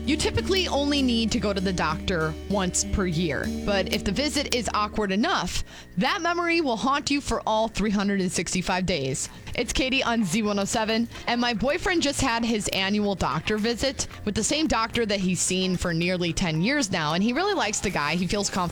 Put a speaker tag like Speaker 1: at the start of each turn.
Speaker 1: You typically only need to go to the doctor once per year, but if the visit is awkward enough, that memory will haunt you for all 365 days. It's Katie on Z107, and my boyfriend just had his annual doctor visit with the same doctor that he's seen for nearly 10 years now, and he really likes the guy. He feels comfortable